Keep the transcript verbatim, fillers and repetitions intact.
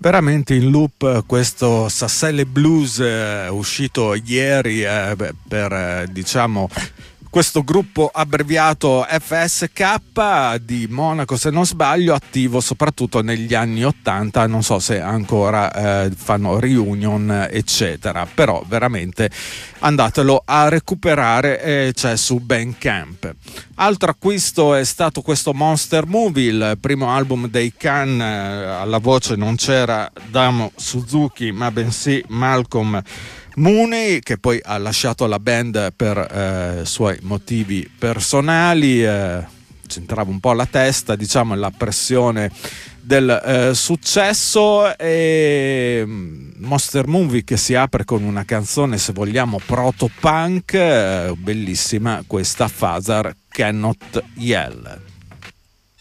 Veramente in loop questo Sasselle Blues eh, uscito ieri eh, per eh, diciamo questo gruppo abbreviato F S K di Monaco, se non sbaglio, attivo soprattutto negli anni ottanta, non so se ancora eh, fanno reunion eccetera, però veramente andatelo a recuperare, eh, c'è su Bandcamp. Altro acquisto è stato questo Monster Movie, il primo album dei Can, eh, alla voce non c'era Damo Suzuki ma bensì Malcolm Mooney, che poi ha lasciato la band per eh, suoi motivi personali, eh, centrava un po' la testa, diciamo, la pressione del eh, successo, e Monster Movie che si apre con una canzone, se vogliamo, proto-punk, eh, bellissima questa, Father Cannot Yell.